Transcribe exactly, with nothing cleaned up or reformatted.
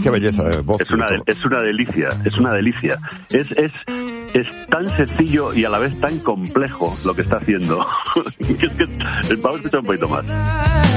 qué belleza de voz. Es una, de, es una delicia, es una delicia. Es, es, es tan sencillo y a la vez tan complejo lo que está haciendo. Es que, vamos a escuchar un poquito más.